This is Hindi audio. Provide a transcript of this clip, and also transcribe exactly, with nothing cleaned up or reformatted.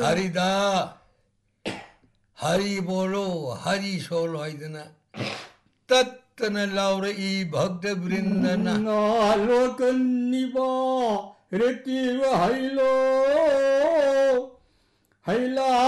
हरिदा हरि बोलो हरि सोल होइदना तत्तन लाउर ई भक्त वृंदना नालोक निबा रेती हैलो हैला